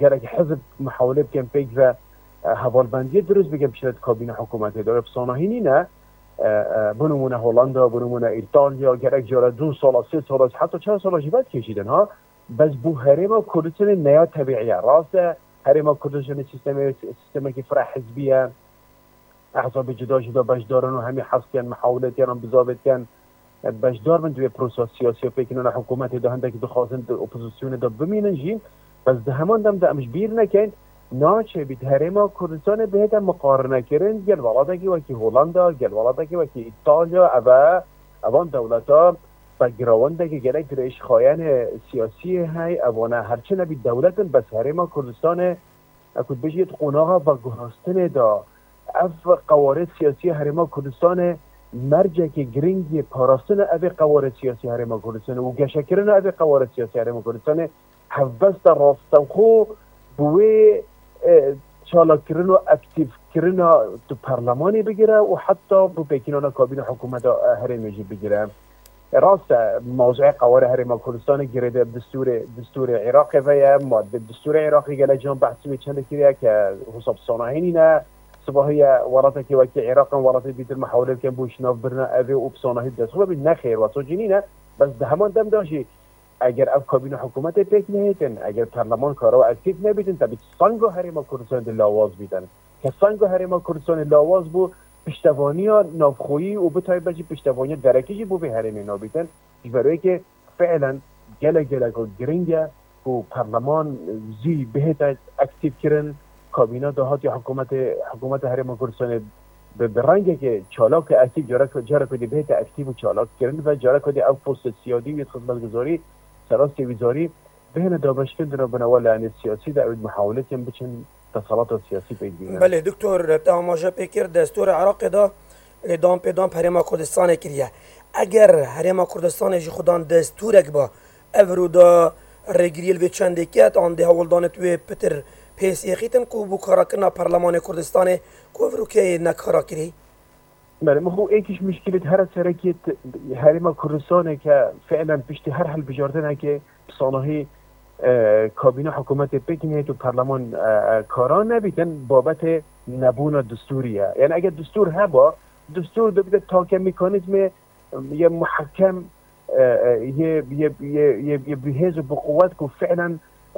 گرک حزب محاوله بکن پیک و حوالبندی درست بگم بشرد کابینه حکومتی داره بسانهینی نه بنمونه هولندا بنمونه ایتالیا گرک جاره 2 سال 3 سال حتی 4 سال جیبت کشیدن ها بس بو هرما کردستان نیا طبیعیه راست هرما کردستان سیستمی که فرح حزبیه احزاب جدا باش دارن و همین حس کن محاولت کردن بضابط کن باش دار من توی پروسه سیاسی فکر کنن حکومت ده هنده که دخواستن اپوزیسیون ده بمینن جیم بس ده همان دم ده امش بیر نکن ناچه بید هرما کردستان بهت مقارنه کردن گل ولاده که وکی هولندا گل ولاده که وکی ایتالیا اوان دولتا بگراونده که گلک درش خواین سیاسی های اوانه هرچه نبید دولتن بس هرما کردستان اکود بجید قناغا و گهاستن دا اف قوارض سیاسی هرما کردستان مرجع که گرینگ پاراستن اوی قوارض سیاسی هرما کردستان و گشکرن اوی قوارض سیاسی هرما کردستان حفظت راستن خو بوی چالاک کردن و اکتیو کردن تو پارلمانی بگیره و حتی بو پیکینان کابینه حکومت هرمی بگیره راست موضوع قواره هرما کردستان گرده دستور عراق و ماده دستور عراقی گله جان بحثی چند کریه که حساب صانعینی نه صباحی ورطه که وقتی عراق ورطه بیت المحاوله که بوش ناف برنا اوی و بصانعی دست خوبه بید نخیر و تو جنینه بس ده همان دم داشی اگر اف کابینه حکومت پیک نهیتن اگر پارلمان کارو اکتیو نبیدن تا بیت سانگو هرما کردستان لاواز بیدن که سانگو هرما کردستان لاواز بو پشتوانی ها نافخویی و بتای بچی پشتوانی درکیجی بو به هرمی نابیدن برای که فعلا گله گرینگه و پارلمان زی بهت اکتیو کرن کابینه دهات یا حکومت هرما کردستان به رنگه که چالاک اکتیو جاره کدی بهت اکتیو و چالاک کرن و جاره کدی او پست سیادی و خدمتگزاری سراستی وزاری بهن دابش کردن و بنوال لعنی سیاسی در محاولت هم بچن تصالات سیاسی پیگیرن. بله دکتر تماشا پیکر دستور عراق دا دام پیدام هرما کردستان کریه اگر هرما کردستان جی خودان دستورک با افرودا رگریل و چندکیت آن ده هولدان توی پتر پیسیخیتن کو بو کاراکرنا پارلمان کردستان کو افرو که نکارا کری؟ بله مخو ایکش مشکلت هر سرکیت هرما کردستانه که فعلا پشتی هر حل بجاردنه که بصانهی کابینه حکومت پیکنه تو پارلمان کاران نبیتن بابت نبون دستوریه یعنی اگر دستور هبا دستور دو بیده تاکه میکانیزم یه محکم یه بهیز و بقوت که فعلا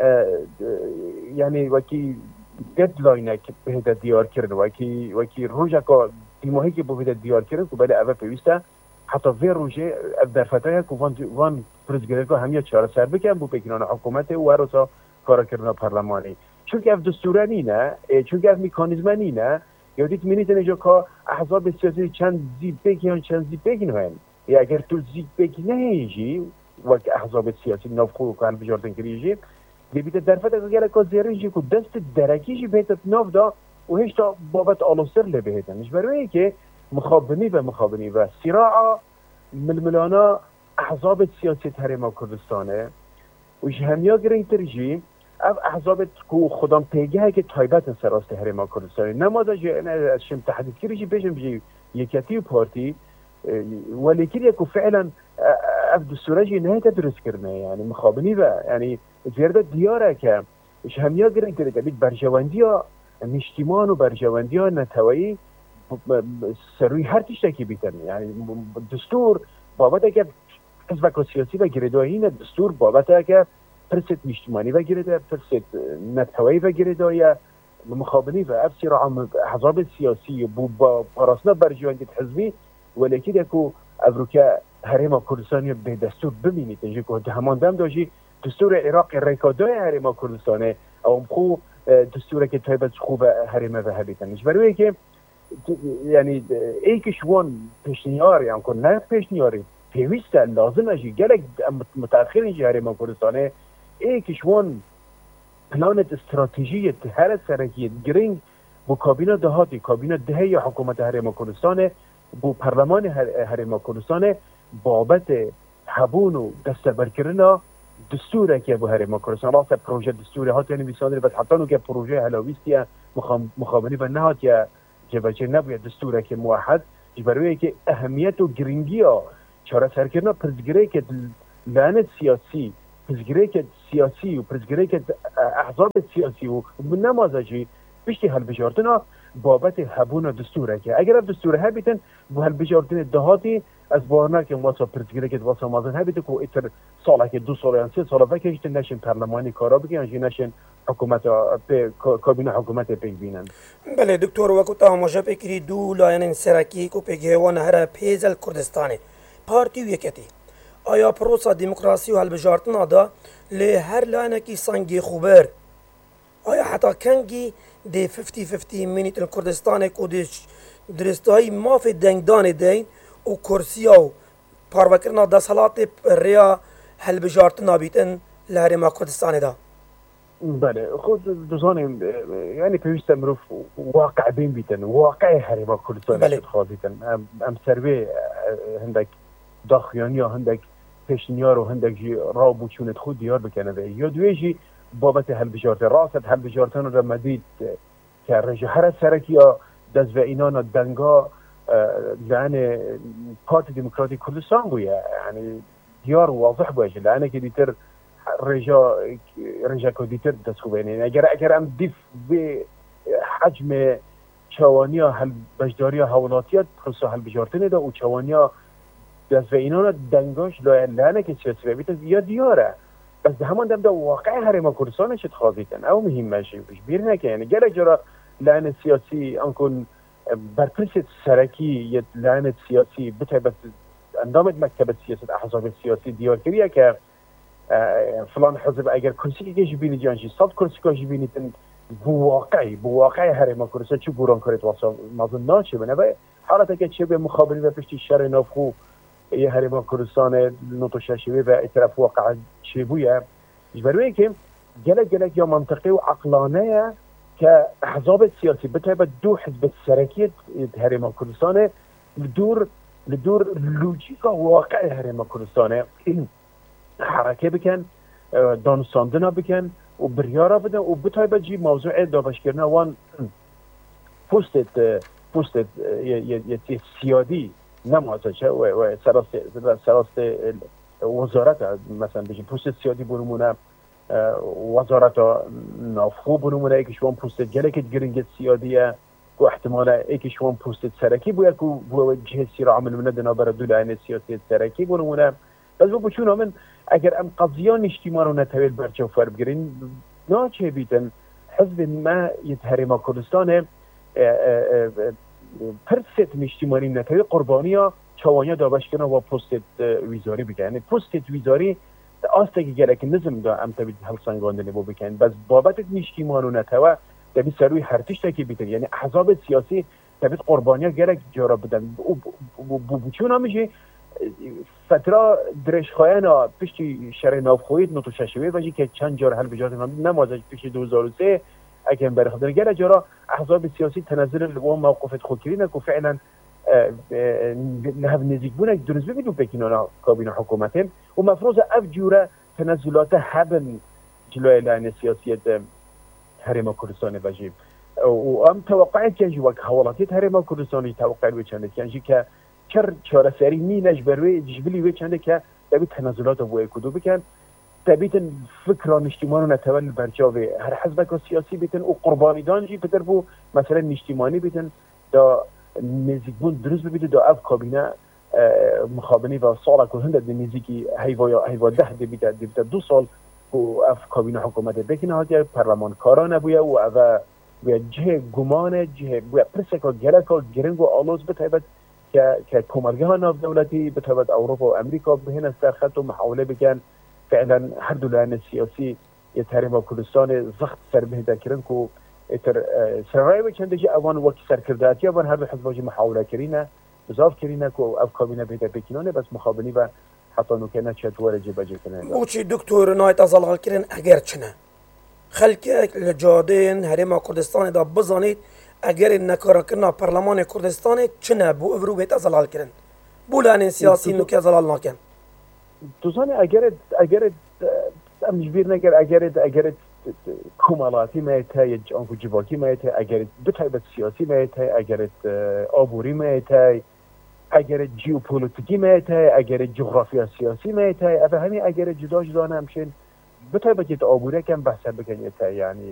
یعنی وکی ددلاینه که بهده دیار کرده وکی روژه که دیماهی که بهده دیار کرده که بله اول پیوسته حتی وی روژه در فتره که وان پرزگره که همیه چاره سر بکن بو پیکنان حکومت و روسا کارا کردن پارلمانی چون که اف دستوره نینه چون که اف میکانیزمه نینه یادیت مینیت نجا که احزاب سیاسی چند زیب بگیان چند زیب بگین هن یا اگر تو زیب بگی نهیجی وقت احزاب سیاسی نافخو که هل بجاردن کریجی بیده در فتره که گره که زیرینجی که دست درکیجی بهتت ناف دا و هیچ تا بابت آلوسر لبهتنش برای که مخابنی و صراع ململانا احزاب سیاسی هرما کردستانه وش همیا گرنگ ترجی اف احزاب کو خودم پیگه که تایبت سراست هرما کردستانه نماده جه انا شم تحدید کریجی بجم بجی یکیتی پارتی ولیکن یکو فعلا اف دستوره جی نه تدرس کرنه یعنی مخابنی و یعنی زیرده دیاره که وش همیا گرنگ ترجی بید برجواندی ها نشتیمان و برجواندی ها نتوایی سروی هر تشتکی بیتن یعنی دستور بابت اگر حزب سیاسی و گردایین دستور بابت اگر پرست نشتیمانی و گرده پرست نتوایی و گرده یا مخابنی و افسیر عام حزب سیاسی با پاراسنا برجواندی حزبی ولیکن یکو افروکا هرما کردستانی به دستور ببینید تنجی که همان دم داشتی دستور عراق ریکادای هرما کردستانه او مخو دستوره که تایبت خوب هرما و هبیتنش برای که یعنی ایکش وان پیشنیار یعنی که نه پیشنیاری پیوسته لازم اجی گلک متأخر اینجا هرما کردستانه ایکش وان پلانت استراتژی هر سرکیت گرینگ بو کابینه دهاتی کابینه دهه یا حکومت هرما کردستانه بو پارلمان هرما کردستانه بابت حبون و دستبرکرنا دستوره که بو هرما کردستان راست پروژه دستوری هات یعنی بیسانه بس حتی نو که پروژه هلاویستی مخابنی و نهات یا جبهه نباید دستوره که موحد برای که اهمیت و گرینگی ها چاره سر کردن پرزگره که لعنت سیاسی پرزگریک سیاسی و پرزگریک احزاب سیاسی و نمازجی بیشتر هل بجارتنا بابت هبون دستوره که اگر دستوره ها بیتن و هل بجارتن دهاتی از بارنا که واسه پرزگریک واسه مازن ها بیت کو اتر ساله که 2 سال یا 3 سال وقتی نشین پارلمانی کارا بگن یا نشین حکومت کابینه حکومت پیش بینن. بله دکتر وقت آموزش بکری دو لاین سرکی کو پیگوان هر پیزل کردستانی پارتی ویکتی آیا پروسا دموکراسی و هلبجارتن آدا لی هر لاین کی سنگی خوبر آیا حتی کنگی دی 50-50 منیت کردستان کو دیش درستایی ماف دنگدان دین و کرسی و پاروکرنا دستالات ریا هلبجارتن بیتن لهرما کردستان دا. بله خود دوزانیم یعنی پیوست مروف واقع بین بیتن واقع هرما کردستان شد خواهیتن ام سروی هندک داخیانی یا هندک پیشنیار و هندک جی را بوچونت خود دیار بکنه و یا دویجی بابت هلبجارتن راست هلبجارتن رو مدید که رجه هر سرکی یا دست و اینان دنگا لعنه پارت دموکراتی کردستان بویه یعنی دیار واضح باشه لعنه که دیتر رجا کدیتر دست خوبه اگر ام دیف به حجم چوانیا هل بجداریا حولاتیات پروسا هل بجارتنه دا و چوانیا دست و اینان دنگاش لعنه که سیاسی بیت یا دیاره بس همان دم دا واقع هرما کردستان شد خواهیتن او مهم ماشي بیر نکه یعنی گله جرا لعنه سیاسی انکن برپرست سرکی یه لعنه سیاسی بتبت اندامت مکتب سیاست احزاب سیاسی دیار کریه که فلان حزب اگر کرسی که جبینی جانشی 100 کرسی که جبینی تن بواقعی هرما کردستان چه بوران کرد واسه مازن ناچه بنه و حالت که چه به مخابری و پشتی شر نافخو یه هرما کردستان نوتوشاشوی و اطراف واقع چه بویه جبروی که گلک یا منطقی و عقلانه که احزاب سیاسی بتبت دو حزب سرکیت هرما کردستان لدور لوجیک واقع هرما کردستان حرکه بکن دانستاندنا بکن و بریارا بدن و بتایبه جی موضوع دابش کردن وان پوستت یه سیادی نمازه و سراست وزارت مثلا بجی پوست سیادی برمونه وزارت نافخو برمونه ایک شوان پوست گلکت گرنگت سیادیه و احتمالا ایک شوان پوست سرکی باید که جهه سیر عمل منه دنا بردو لعنه سیاسی سرکی برمونه بس بچون من اگر ام قضیان اجتماع رو نتویل برچه و فرب گرین ناچه بیتن حزب ما یتهرما کردستان پرست اجتماعی نتویل قربانی ها چوانیا دابش کنه و پوست ویزاری بگن یعنی پوست ویزاری آسته که گلک نظم دا ام تبید هل سنگانده نبو بکن بس بابت اجتماع رو نتویل دبی سروی هرتش تاکی بیتن یعنی احزاب سیاسی تبید قربانی ها گلک جارا بدن بچون همیشه فتره درشخایانا پشتی شر نافخویت نوتوشاشوی باشی که چند جار حل بجارت نمازش پشتی 2003 اگه برخدر گره جارا احزاب سیاسی تنظر و موقفت خودکرینه که فعلا نهب نزیک بونه درست ببینو بکنانا کابینه حکومتین و مفروض اف جوره تنزلات هبن جلوی لعنه سیاسیت هرما کردستان باشی و ام توقعت کنجی وقت حوالاتیت هرما کردستانی توقعت بچنده کنجی که چهار سری می نجبروی جبلی وی چنده که تبی تنازلات و کدو بکن تبی تن فکران اجتماعی نتول برچاوی هر حزب که سیاسی بیتن و قربانی دانجی پدر بو مثلا اجتماعی بیتن دا نزیکبون درست ببیده دا اف کابینه مخابنی و سالا که هنده دا نزیکی هیوا 10 بیده 2 سال و اف کابینه حکومت بکنه ها پرلمان کارانه بویا و اف جه گمانه جه بویا پرسکا گلکا گرنگ و آلوز بتایبت که کمرگه ها ناف دولتی بتوابد اروپا و امریکا بهن از درخط و محاوله بکن فعلا هر دولان سیاسی یتهرما کردستان زخت سر بهده کرن که سرعی بچنده جی اوان وقت سرکرداتی اوان هر دو حزباجی محاوله کرینه بزاف کرینه که اف کابینه بهده بکنانه بس مخابنی و حتی نوکنه چطوره جی بجی کنه بوچی دکتور نایت ازالغال کرن اگر چنه خلکه لجادین هرما کردستان دا بزانید اگر نکارا کرنا پارلمان کردستان چنه بو افرو بیت ازلال کرن بو لعنه سیاسی نو که ازلال ناکن دوزانی اگر مجبیر نگر اگر کمالاتی میته آنکو جواکی میته اگر بتایبت سیاسی میته اگر آبوری میته اگر جیوپولیتیکی میته اگر جغرافیا سیاسی میته اف همین اگر جدا جدا نمشین بتای بگید آبوره کم بحث بکنید یعنی